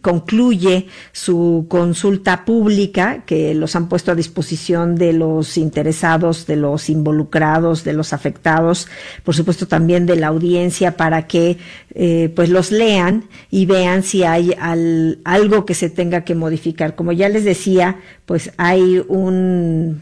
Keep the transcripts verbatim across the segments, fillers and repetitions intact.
concluye su consulta pública, que los han puesto a disposición de los interesados, de los involucrados, de los afectados, por supuesto también de la audiencia, para que eh, pues los lean y vean si hay al, algo que se tenga que modificar. Como ya les decía, pues hay un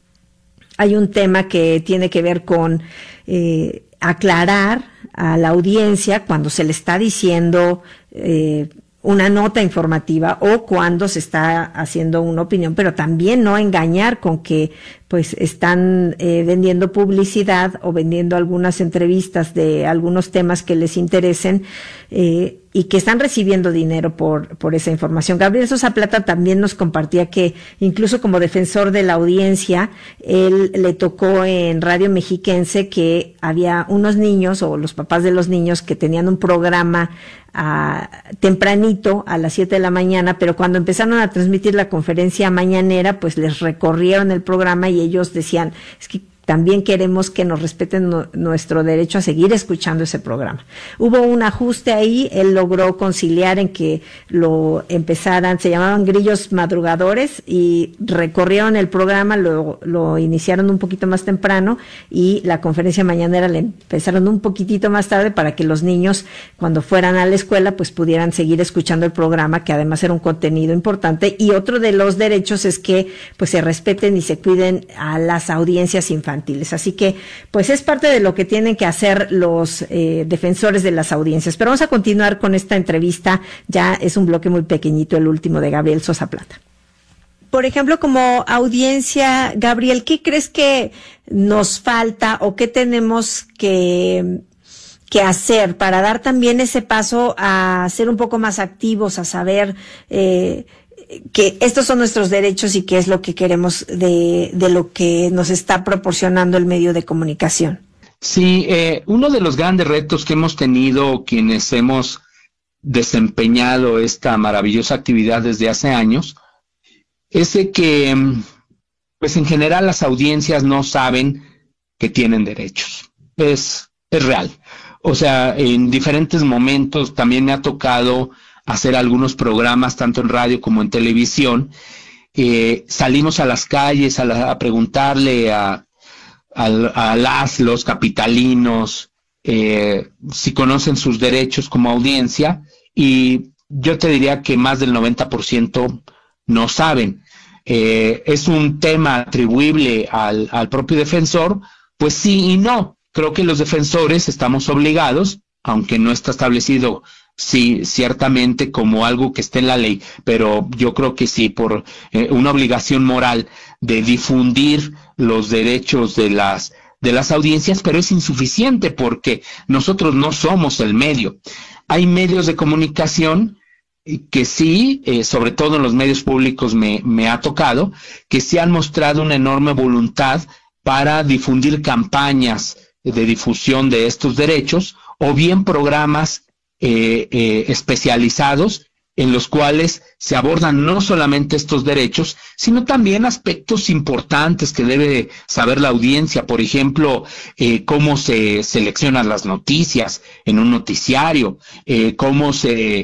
hay un tema que tiene que ver con eh, aclarar a la audiencia cuando se le está diciendo eh, una nota informativa o cuando se está haciendo una opinión, pero también no engañar con que pues están eh, vendiendo publicidad o vendiendo algunas entrevistas de algunos temas que les interesen eh, y que están recibiendo dinero por por esa información. Gabriel Sosa Plata también nos compartía que incluso como defensor de la audiencia, él le tocó en Radio Mexiquense que había unos niños o los papás de los niños que tenían un programa a, tempranito a las siete de la mañana, pero cuando empezaron a transmitir la conferencia mañanera, pues les recorrieron el programa y ellos decían, es que también queremos que nos respeten no, nuestro derecho a seguir escuchando ese programa. Hubo un ajuste ahí, él logró conciliar en que lo empezaran, se llamaban grillos madrugadores, y recorrieron el programa, lo, lo iniciaron un poquito más temprano y la conferencia mañanera la empezaron un poquitito más tarde para que los niños, cuando fueran a la escuela, pues pudieran seguir escuchando el programa, que además era un contenido importante. Y otro de los derechos es que pues se respeten y se cuiden a las audiencias infantiles. Así que, pues es parte de lo que tienen que hacer los eh, defensores de las audiencias. Pero vamos a continuar con esta entrevista. Ya es un bloque muy pequeñito, el último de Gabriel Sosa Plata. Por ejemplo, como audiencia, Gabriel, ¿qué crees que nos falta o qué tenemos que, que hacer para dar también ese paso a ser un poco más activos, a saber eh, que estos son nuestros derechos y qué es lo que queremos de, de lo que nos está proporcionando el medio de comunicación? Sí, eh, uno de los grandes retos que hemos tenido quienes hemos desempeñado esta maravillosa actividad desde hace años es de que, pues en general las audiencias no saben que tienen derechos. Es, es real. O sea, en diferentes momentos también me ha tocado hacer algunos programas, tanto en radio como en televisión. Eh, salimos a las calles a, la, a preguntarle a, a, a las, los capitalinos, eh, si conocen sus derechos como audiencia, y yo te diría que más del noventa por ciento no saben. Eh, ¿Es un tema atribuible al, al propio defensor? Pues sí y no. Creo que los defensores estamos obligados, aunque no está establecido sí, ciertamente como algo que esté en la ley, pero yo creo que sí, por eh, una obligación moral de difundir los derechos de las de las audiencias, pero es insuficiente porque nosotros no somos el medio. Hay medios de comunicación que sí, eh, sobre todo en los medios públicos me, me ha tocado, que sí han mostrado una enorme voluntad para difundir campañas de difusión de estos derechos, o bien programas eh, eh, especializados en los cuales se abordan no solamente estos derechos, sino también aspectos importantes que debe saber la audiencia. Por ejemplo, eh, cómo se seleccionan las noticias en un noticiario, eh, cómo se,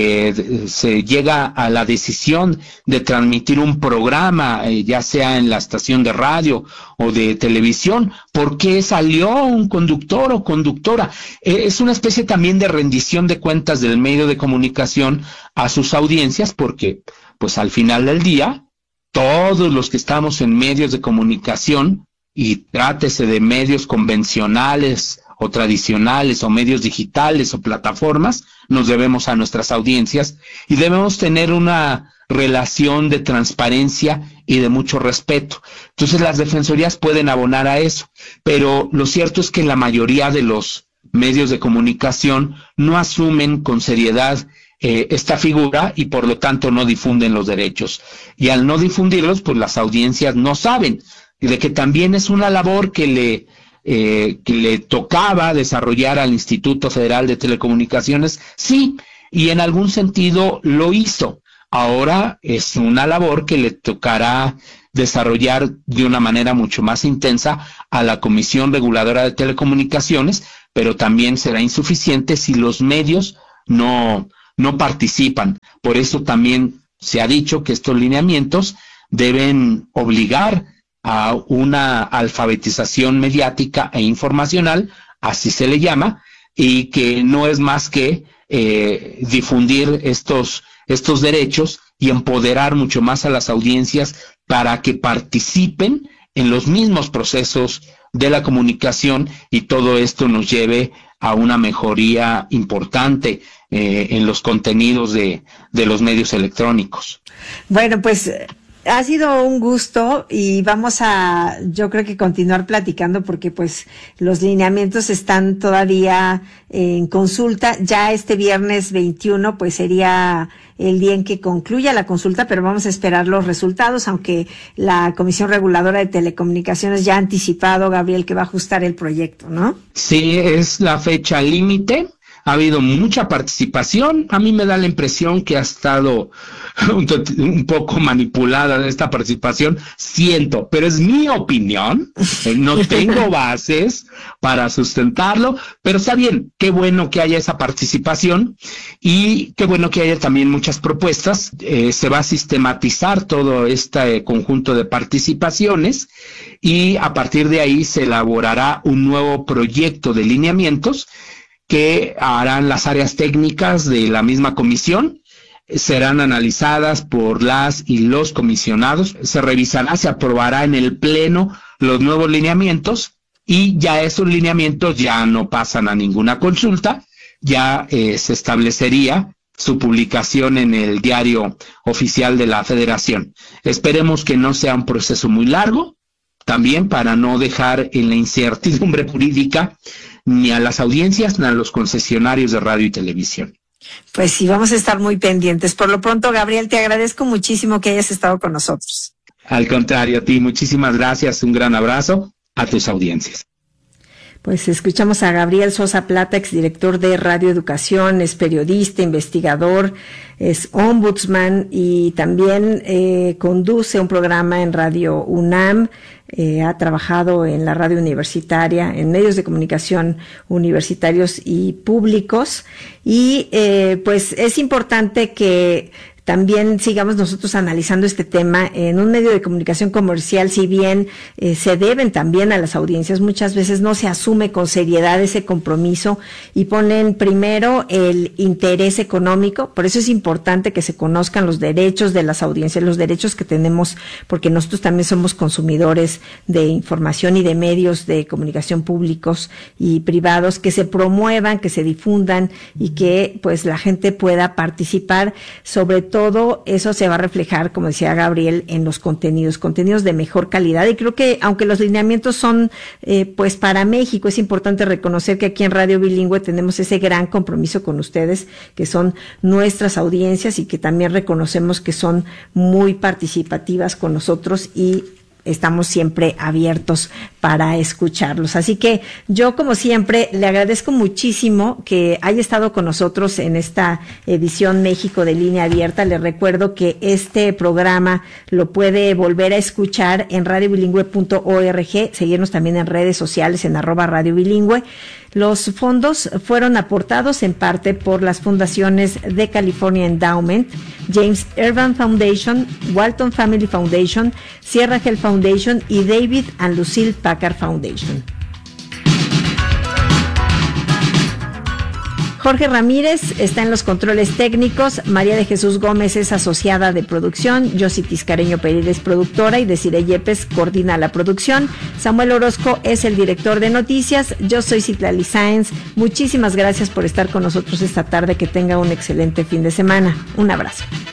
eh, se llega a la decisión de transmitir un programa, eh, ya sea en la estación de radio o de televisión, por qué salió un conductor o conductora. Eh, es una especie también de rendición de cuentas del medio de comunicación a sus audiencias, porque pues al final del día todos los que estamos en medios de comunicación, y trátese de medios convencionales o tradicionales o medios digitales o plataformas, nos debemos a nuestras audiencias y debemos tener una relación de transparencia y de mucho respeto. Entonces las defensorías pueden abonar a eso, pero lo cierto es que la mayoría de los medios de comunicación no asumen con seriedad Eh, esta figura y por lo tanto no difunden los derechos, y al no difundirlos pues las audiencias no saben de que también es una labor que le eh, que le tocaba desarrollar al Instituto Federal de Telecomunicaciones, sí, y en algún sentido lo hizo. Ahora es una labor que le tocará desarrollar de una manera mucho más intensa a la Comisión Reguladora de Telecomunicaciones, pero también será insuficiente si los medios no no participan. Por eso también se ha dicho que estos lineamientos deben obligar a una alfabetización mediática e informacional, así se le llama, y que no es más que eh, difundir estos, estos derechos y empoderar mucho más a las audiencias para que participen en los mismos procesos de la comunicación, y todo esto nos lleve a una mejoría importante eh, en los contenidos de, de los medios electrónicos. Bueno, pues ha sido un gusto y vamos a, yo creo que continuar platicando porque pues los lineamientos están todavía en consulta. Ya este viernes veintiuno pues sería el día en que concluya la consulta, pero vamos a esperar los resultados, aunque la Comisión Reguladora de Telecomunicaciones ya ha anticipado, Gabriel, que va a ajustar el proyecto, ¿no? Sí, es la fecha límite. Ha habido mucha participación. A mí me da la impresión que ha estado un, un poco manipulada esta participación. Siento, pero es mi opinión. No tengo bases para sustentarlo, pero está bien. Qué bueno que haya esa participación y qué bueno que haya también muchas propuestas. Eh, se va a sistematizar todo este conjunto de participaciones y a partir de ahí se elaborará un nuevo proyecto de lineamientos que harán las áreas técnicas de la misma comisión, serán analizadas por las y los comisionados, se revisará, se aprobará en el pleno los nuevos lineamientos y ya esos lineamientos ya no pasan a ninguna consulta, ya eh, se establecería su publicación en el diario oficial de la Federación. Esperemos que no sea un proceso muy largo, también para no dejar en la incertidumbre jurídica ni a las audiencias ni a los concesionarios de radio y televisión. Pues sí, vamos a estar muy pendientes. Por lo pronto, Gabriel, te agradezco muchísimo que hayas estado con nosotros. Al contrario, a ti, muchísimas gracias, un gran abrazo a tus audiencias. Pues escuchamos a Gabriel Sosa Plata, exdirector de Radio Educación, es periodista, investigador, es ombudsman y también eh, conduce un programa en Radio UNAM. Eh, ha trabajado en la radio universitaria, en medios de comunicación universitarios y públicos, y eh, pues es importante que también sigamos nosotros analizando este tema en un medio de comunicación comercial. Si bien eh, se deben también a las audiencias, muchas veces no se asume con seriedad ese compromiso y ponen primero el interés económico. Por eso es importante que se conozcan los derechos de las audiencias, los derechos que tenemos, porque nosotros también somos consumidores de información y de medios de comunicación públicos y privados, que se promuevan, que se difundan y que pues la gente pueda participar. Sobre todo Todo eso se va a reflejar, como decía Gabriel, en los contenidos, contenidos de mejor calidad. Y creo que, aunque los lineamientos son, eh, pues para México, es importante reconocer que aquí en Radio Bilingüe tenemos ese gran compromiso con ustedes, que son nuestras audiencias y que también reconocemos que son muy participativas con nosotros y estamos siempre abiertos para escucharlos. Así que yo, como siempre, le agradezco muchísimo que haya estado con nosotros en esta edición México de Línea Abierta. Le recuerdo que este programa lo puede volver a escuchar en radio bilingüe punto org, seguirnos también en redes sociales en arroba Radio Bilingüe. Los fondos fueron aportados en parte por las fundaciones de California Endowment, James Irvine Foundation, Walton Family Foundation, Sierra Health Foundation y David and Lucille Packard Foundation. Jorge Ramírez está en los controles técnicos, María de Jesús Gómez es asociada de producción, Yossi Tiscareño Pereira es productora y Desiree Yepes coordina la producción, Samuel Orozco es el director de noticias, yo soy Citlali Sáenz, muchísimas gracias por estar con nosotros esta tarde, que tenga un excelente fin de semana, un abrazo.